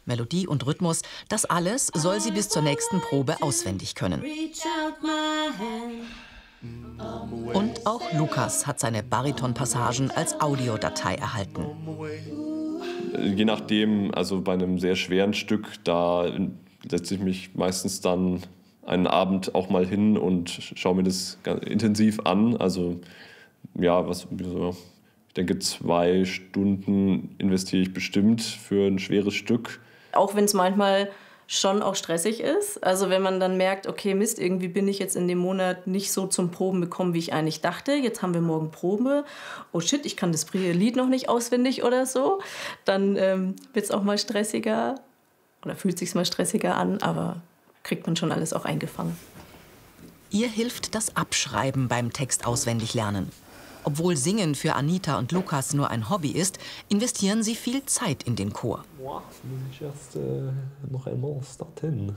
Melodie und Rhythmus, das alles soll sie bis zur nächsten Probe auswendig können. Und auch Lukas hat seine Baritonpassagen als Audiodatei erhalten. Je nachdem, also bei einem sehr schweren Stück, da setze ich mich meistens dann einen Abend auch mal hin und schaue mir das ganz intensiv an. Also ja, ich denke 2 Stunden investiere ich bestimmt für ein schweres Stück. Auch wenn es manchmal schon auch stressig ist. Also wenn man dann merkt, okay, Mist, irgendwie bin ich jetzt in dem Monat nicht so zum Proben gekommen, wie ich eigentlich dachte. Jetzt haben wir morgen Probe. Oh shit, ich kann das Lied noch nicht auswendig oder so. Dann wird es auch mal stressiger oder fühlt sich mal stressiger an, aber kriegt man schon alles auch eingefangen. Ihr hilft das Abschreiben beim Text auswendig lernen. Obwohl Singen für Anita und Lukas nur ein Hobby ist, investieren sie viel Zeit in den Chor. Noch einmal starten.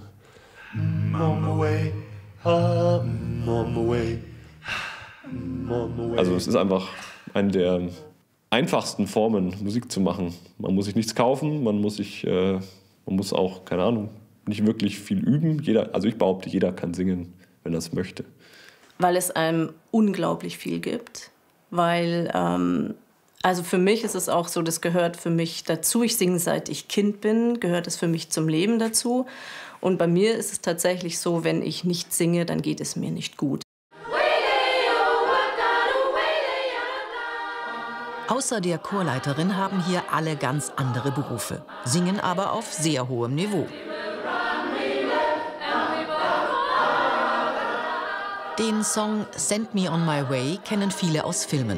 Also es ist einfach eine der einfachsten Formen, Musik zu machen. Man muss sich nichts kaufen, man muss auch, keine Ahnung, nicht wirklich viel üben. Also ich behaupte, jeder kann singen, wenn er es möchte. Weil es einem unglaublich viel gibt. Weil, also für mich ist es auch so, das gehört für mich dazu. Ich singe, seit ich Kind bin, gehört es für mich zum Leben dazu. Und bei mir ist es tatsächlich so, wenn ich nicht singe, dann geht es mir nicht gut. Außer der Chorleiterin haben hier alle ganz andere Berufe, singen aber auf sehr hohem Niveau. Den Song Send Me on My Way kennen viele aus Filmen.